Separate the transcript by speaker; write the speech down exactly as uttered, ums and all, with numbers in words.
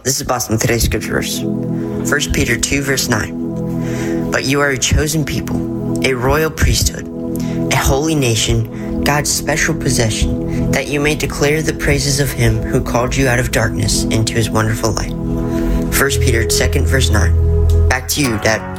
Speaker 1: This is Boston. Today's scripture verse. First Peter two, verse nine. But you are a chosen people, a royal priesthood, a holy nation, God's special possession, that you may declare the praises of him who called you out of darkness into his wonderful light. First Peter two, verse nine. Back to you, Dad.